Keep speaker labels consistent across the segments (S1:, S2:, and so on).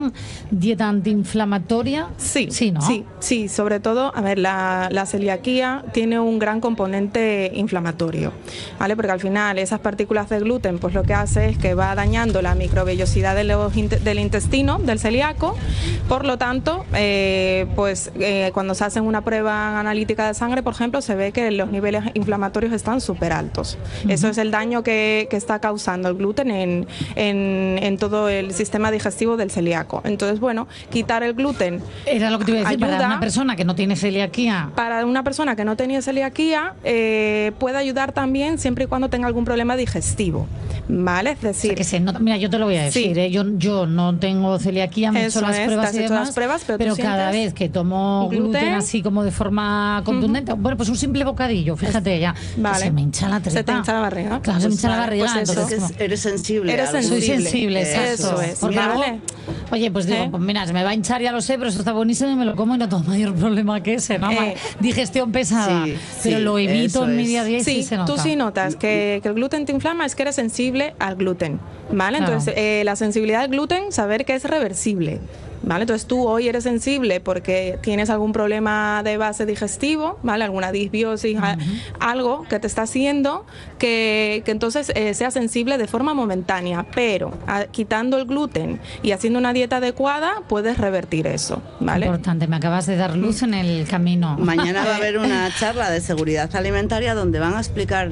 S1: dieta antiinflamatoria.
S2: Sí,
S1: ¿no?
S2: Sí, sobre todo, a ver, la celiaquía tiene un gran componente inflamatorio, ¿vale? Porque al final esas partículas de gluten, pues lo que hace es que va dañando la microvellosidad del intestino del celíaco. Por lo tanto, cuando se hacen una prueba analítica de sangre, por ejemplo, se ve que los niveles inflamatorios están súper altos. Eso es el daño que está causando el gluten en todo el sistema digestivo del celíaco. Entonces, bueno, quitar el gluten
S1: era lo que te iba a decir,
S2: ayuda.
S1: Para una persona que no tiene celiaquía.
S2: Para una persona que no tenía celiaquía, puede ayudar también siempre y cuando tenga algún problema digestivo, ¿vale? Es decir,
S1: o sea, mira, yo te lo voy a decir, yo no tengo celiaquía, me he hecho las pruebas y demás,
S2: pero
S1: cada vez que tomo gluten así como de forma contundente, bueno, pues un simple bocadillo, fíjate ya, se me hincha la tripa.
S2: Se te hincha la barriga.
S1: Claro, se me hincha la barriga.
S2: Pues
S1: entonces,
S3: eres sensible.
S1: Soy sensible, exacto.
S2: Eso es.
S1: Porque
S2: ¿Vale?
S1: Oye, pues digo, pues mira, se me va a hinchar, ya lo sé, pero eso está buenísimo y me lo como y no tengo mayor problema que ese, ¿no? Digestión pesada, pero lo evito en mi día a día y sí se nota.
S2: Tú sí notas que el gluten te inflama, es que eres sensible al gluten, ¿vale? Claro. Entonces, la sensibilidad al gluten, saber que es reversible. ¿Vale? Entonces tú hoy eres sensible porque tienes algún problema de base digestivo, ¿vale? Alguna disbiosis, algo que te está haciendo que entonces sea sensible de forma momentánea, pero quitando el gluten y haciendo una dieta adecuada puedes revertir eso, ¿vale?
S1: Importante, me acabas de dar luz en el camino.
S3: Mañana va a haber una charla de seguridad alimentaria donde van a explicar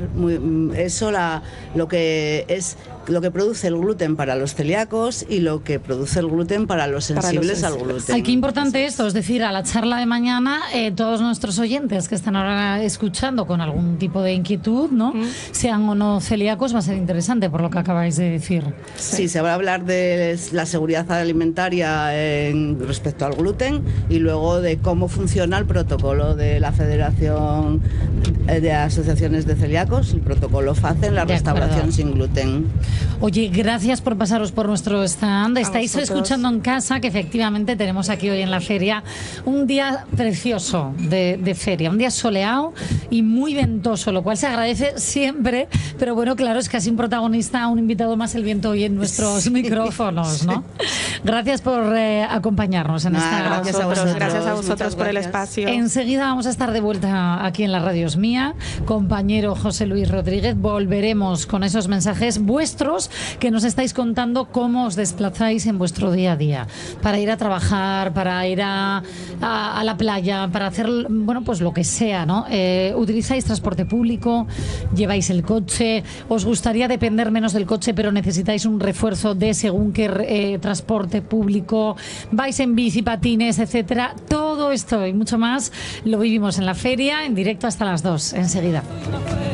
S3: lo que produce el gluten para los celíacos y lo que produce el gluten para los sensibles al gluten.
S1: Ay, qué importante esto, es decir, a la charla de mañana, todos nuestros oyentes que están ahora escuchando con algún tipo de inquietud, ¿no? Sean o no celíacos, va a ser interesante por lo que acabáis de decir.
S3: Sí, se va a hablar de la seguridad alimentaria respecto al gluten y luego de cómo funciona el protocolo de la Federación de Asociaciones de Celíacos, el protocolo FACEN, la restauración sin gluten.
S1: Oye, gracias por pasaros por nuestro stand. Estáis escuchando en casa que efectivamente tenemos aquí hoy en la feria un día precioso de feria, un día soleado y muy ventoso, lo cual se agradece siempre, pero bueno, claro, es casi un protagonista, un invitado más el viento hoy en nuestros micrófonos, ¿no? Gracias por acompañarnos en esta...
S2: Gracias a vosotros por el espacio.
S1: Enseguida vamos a estar de vuelta aquí en La Radio Es Mía, compañero José Luis Rodríguez, volveremos con esos mensajes vuestros que nos estáis contando cómo os desplazáis en vuestro día a día, para ir a trabajar, para ir a la playa, para hacer, bueno, pues lo que sea, ¿no? ¿Utilizáis transporte público? ¿Lleváis el coche? ¿Os gustaría depender menos del coche pero necesitáis un refuerzo de según qué transporte público? ¿Vais en bici, patines, etcétera? Todo esto y mucho más lo vivimos en la feria, en directo hasta las 2, enseguida.